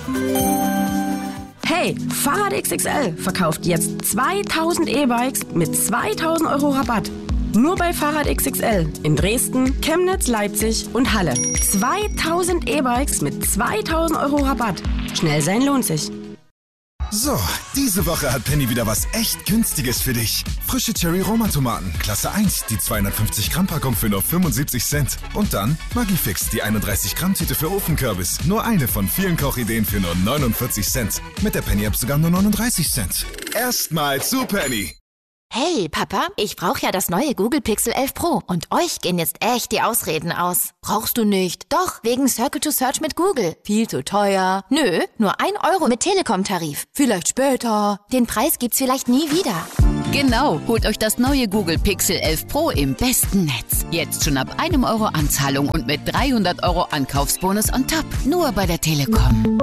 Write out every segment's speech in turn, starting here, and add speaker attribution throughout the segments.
Speaker 1: Hey, Fahrrad XXL verkauft jetzt 2000 E-Bikes mit 2000 € Rabatt. Nur bei Fahrrad XXL in Dresden, Chemnitz, Leipzig und Halle. 2000 E-Bikes mit 2000 € Rabatt. Schnell sein lohnt sich.
Speaker 2: So, diese Woche hat Penny wieder was echt Günstiges für dich. Frische Cherry-Roma-Tomaten, Klasse 1, die 250-Gramm-Packung für nur 75 Cent. Und dann Maggi-Fix, die 31-Gramm-Tüte für Ofenkürbis. Nur eine von vielen Kochideen für nur 49 Cent. Mit der Penny-App sogar nur 39 Cent. Erstmal zu Penny.
Speaker 3: Hey, Papa, ich brauche ja das neue Google Pixel 11 Pro und euch gehen jetzt echt die Ausreden aus. Brauchst du nicht? Doch, wegen Circle to Search mit Google. Viel zu teuer. Nö, nur 1 € mit Telekom-Tarif. Vielleicht später. Den Preis gibt's vielleicht nie wieder.
Speaker 4: Genau, holt euch das neue Google Pixel 11 Pro im besten Netz. Jetzt schon ab 1 € Anzahlung und mit 300 € Ankaufsbonus on top. Nur bei der Telekom.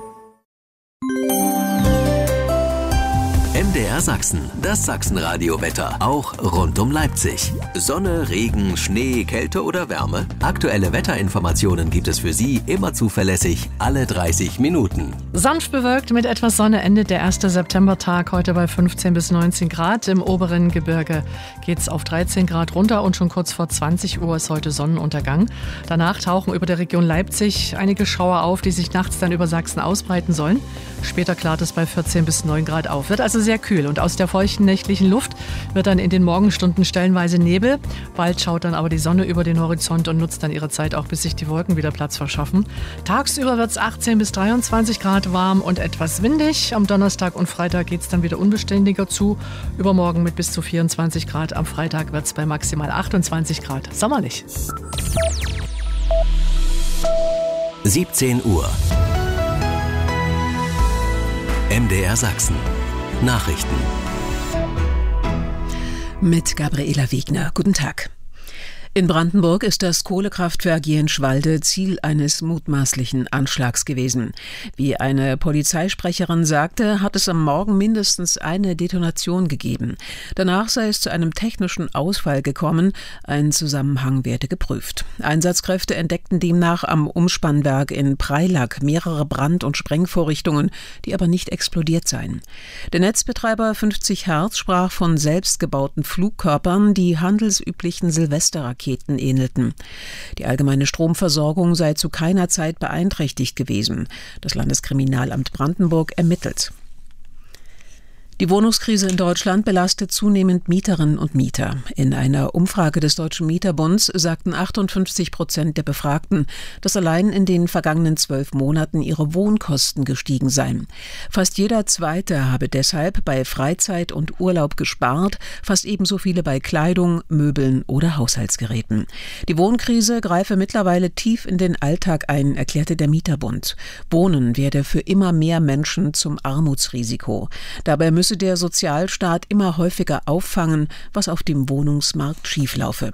Speaker 5: MDR Sachsen, das Sachsenradio-Wetter, auch rund um Leipzig. Sonne, Regen, Schnee, Kälte oder Wärme? Aktuelle Wetterinformationen gibt es für Sie immer zuverlässig, alle 30 Minuten.
Speaker 6: Sanft bewölkt mit etwas Sonne endet der 1. Septembertag heute bei 15 bis 19 Grad. Im oberen Gebirge geht es auf 13 Grad runter und schon kurz vor 20 Uhr ist heute Sonnenuntergang. Danach tauchen über der Region Leipzig einige Schauer auf, die sich nachts dann über Sachsen ausbreiten sollen. Später klart es bei 14 bis 9 Grad auf. Wird also sehr kühl und aus der feuchten nächtlichen Luft wird dann in den Morgenstunden stellenweise Nebel. Bald schaut dann aber die Sonne über den Horizont und nutzt dann ihre Zeit auch, bis sich die Wolken wieder Platz verschaffen. Tagsüber wird es 18 bis 23 Grad warm und etwas windig. Am Donnerstag und Freitag geht es dann wieder unbeständiger zu. Übermorgen mit bis zu 24 Grad. Am Freitag wird es bei maximal 28 Grad sommerlich.
Speaker 5: 17 Uhr. MDR Sachsen. Nachrichten.
Speaker 7: Mit Gabriela Wegner. Guten Tag. In Brandenburg ist das Kohlekraftwerk Jenschwalde Ziel eines mutmaßlichen Anschlags gewesen. Wie eine Polizeisprecherin sagte, hat es am Morgen mindestens eine Detonation gegeben. Danach sei es zu einem technischen Ausfall gekommen. Ein Zusammenhang werde geprüft. Einsatzkräfte entdeckten demnach am Umspannwerk in Preilack mehrere Brand- und Sprengvorrichtungen, die aber nicht explodiert seien. Der Netzbetreiber 50 Hertz sprach von selbstgebauten Flugkörpern, die handelsüblichen Silvesterraketen ähnelten. Die allgemeine Stromversorgung sei zu keiner Zeit beeinträchtigt gewesen. Das Landeskriminalamt Brandenburg ermittelt. Die Wohnungskrise in Deutschland belastet zunehmend Mieterinnen und Mieter. In einer Umfrage des Deutschen Mieterbunds sagten 58% der Befragten, dass allein in den vergangenen 12 Monaten ihre Wohnkosten gestiegen seien. Fast jeder Zweite habe deshalb bei Freizeit und Urlaub gespart, fast ebenso viele bei Kleidung, Möbeln oder Haushaltsgeräten. Die Wohnkrise greife mittlerweile tief in den Alltag ein, erklärte der Mieterbund. Wohnen werde für immer mehr Menschen zum Armutsrisiko. Dabei müsse der Sozialstaat immer häufiger auffangen, was auf dem Wohnungsmarkt schieflaufe.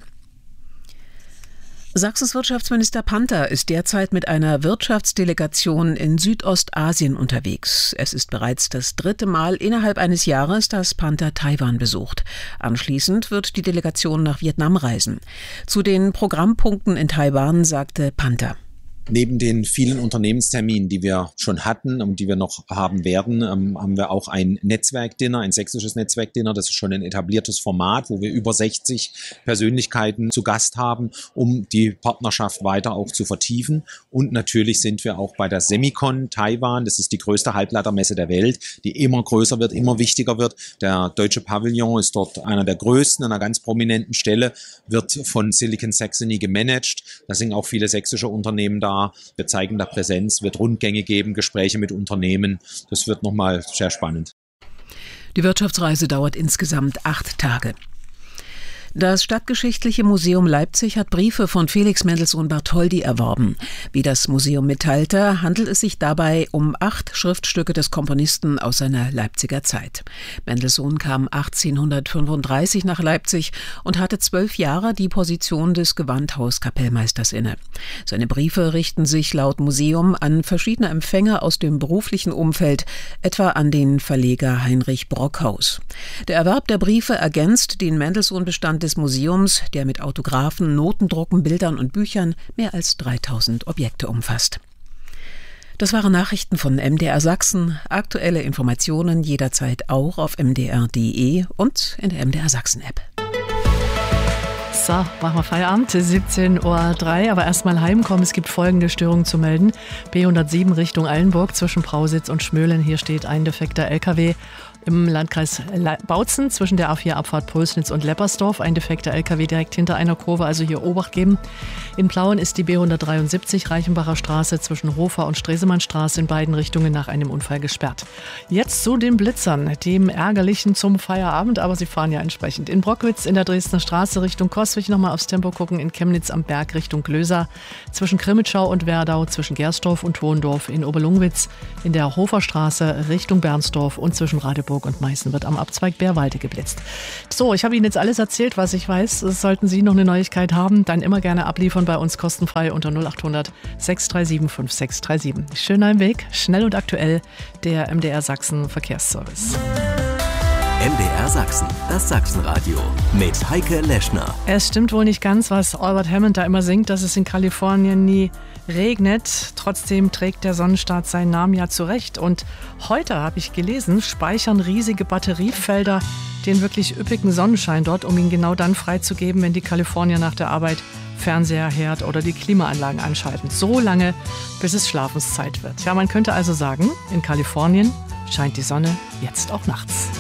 Speaker 7: Sachsens Wirtschaftsminister Panther ist derzeit mit einer Wirtschaftsdelegation in Südostasien unterwegs. Es ist bereits das 3. Mal innerhalb eines Jahres, dass Panther Taiwan besucht. Anschließend wird die Delegation nach Vietnam reisen. Zu den Programmpunkten in Taiwan sagte Panther:
Speaker 8: Neben den vielen Unternehmensterminen, die wir schon hatten und die wir noch haben werden, haben wir auch ein Netzwerkdinner, ein sächsisches Netzwerkdinner. Das ist schon ein etabliertes Format, wo wir über 60 Persönlichkeiten zu Gast haben, um die Partnerschaft weiter auch zu vertiefen. Und natürlich sind wir auch bei der Semicon Taiwan. Das ist die größte Halbleitermesse der Welt, die immer größer wird, immer wichtiger wird. Der deutsche Pavillon ist dort einer der größten, an einer ganz prominenten Stelle, wird von Silicon Saxony gemanagt. Da sind auch viele sächsische Unternehmen da. Wir zeigen da Präsenz, wird Rundgänge geben, Gespräche mit Unternehmen. Das wird nochmal sehr spannend.
Speaker 7: Die Wirtschaftsreise dauert insgesamt 8 Tage. Das Stadtgeschichtliche Museum Leipzig hat Briefe von Felix Mendelssohn Bartholdy erworben. Wie das Museum mitteilte, handelt es sich dabei um 8 Schriftstücke des Komponisten aus seiner Leipziger Zeit. Mendelssohn kam 1835 nach Leipzig und hatte 12 Jahre die Position des Gewandhauskapellmeisters inne. Seine Briefe richten sich laut Museum an verschiedene Empfänger aus dem beruflichen Umfeld, etwa an den Verleger Heinrich Brockhaus. Der Erwerb der Briefe ergänzt den Mendelssohn-Bestand des Museums, der mit Autographen, Notendrucken, Bildern und Büchern mehr als 3000 Objekte umfasst. Das waren Nachrichten von MDR Sachsen. Aktuelle Informationen jederzeit auch auf mdr.de und in der MDR Sachsen App.
Speaker 6: So, machen wir Feierabend, 17:03 Uhr, aber erstmal heimkommen. Es gibt folgende Störungen zu melden. B107 Richtung Allenburg zwischen Prausitz und Schmöhlen. Hier steht ein defekter LKW. Im Landkreis Bautzen zwischen der A4-Abfahrt Pulsnitz und Leppersdorf. Ein defekter LKW direkt hinter einer Kurve, also hier Obacht geben. In Plauen ist die B173 Reichenbacher Straße zwischen Hofer und Stresemannstraße in beiden Richtungen nach einem Unfall gesperrt. Jetzt zu den Blitzern, dem Ärgerlichen zum Feierabend, aber sie fahren ja entsprechend. In Brockwitz in der Dresdner Straße Richtung Coswig nochmal aufs Tempo gucken. In Chemnitz am Berg Richtung Glöser. Zwischen Krimitschau und Werdau, zwischen Gersdorf und Thondorf. In Oberlungwitz in der Hoferstraße Richtung Bernsdorf und zwischen Radeburg und Meißen wird am Abzweig Bärwalde geblitzt. So, ich habe Ihnen jetzt alles erzählt, was ich weiß. Sollten Sie noch eine Neuigkeit haben, dann immer gerne abliefern bei uns kostenfrei unter 0800 637 5637. Schöner im Weg, schnell und aktuell, der MDR Sachsen Verkehrsservice.
Speaker 5: MDR Sachsen, das Sachsenradio mit Heike Leschner.
Speaker 6: Es stimmt wohl nicht ganz, was Albert Hammond da immer singt, dass es in Kalifornien nie regnet. Trotzdem trägt der Sonnenstaat seinen Namen ja zurecht. Und heute, habe ich gelesen, speichern riesige Batteriefelder den wirklich üppigen Sonnenschein dort, um ihn genau dann freizugeben, wenn die Kalifornier nach der Arbeit Fernseher, Herd oder die Klimaanlagen anschalten. So lange, bis es Schlafenszeit wird. Ja, man könnte also sagen, in Kalifornien scheint die Sonne jetzt auch nachts.